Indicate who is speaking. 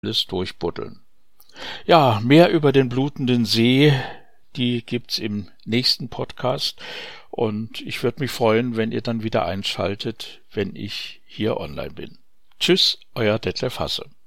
Speaker 1: alles durchbuddeln. Ja, mehr über den blutenden See, die gibt's im nächsten Podcast und ich würde mich freuen, wenn ihr dann wieder einschaltet, wenn ich hier online bin. Tschüss, euer Detlef Hasse.